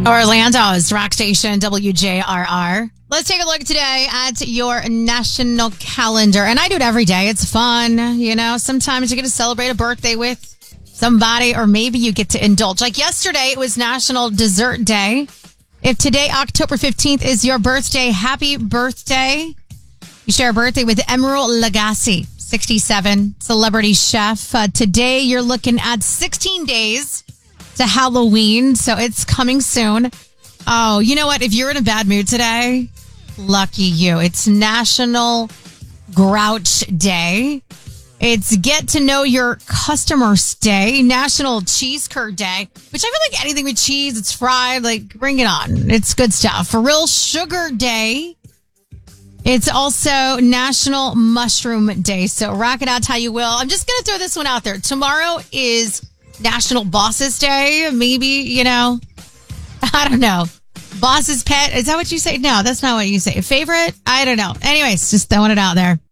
Orlando's rock station, WJRR. Let's take a look today at your national calendar. And I do it every day. It's fun. You know, sometimes you get to celebrate a birthday with somebody, or maybe you get to indulge. Like yesterday, it was National Dessert Day. If today, October 15th, is your birthday, happy birthday. You share a birthday with Emerald Lagasse, 67, celebrity chef. Today, you're looking at 16 days to Halloween, so it's coming soon. Oh, you know what? If you're in a bad mood today, lucky you. It's National Grouch Day. It's Get to Know Your Customers Day, National Cheese Curd Day, which I feel like anything with cheese, it's fried, like bring it on. It's good stuff. For Real Sugar Day. It's also National Mushroom Day. So rock it out how you will. I'm just going to throw this one out there. Tomorrow is National Bosses Day. Maybe, you know, I don't know. Boss's pet. Is that what you say? No, that's not what you say. Favorite? I don't know. Anyways, just throwing it out there.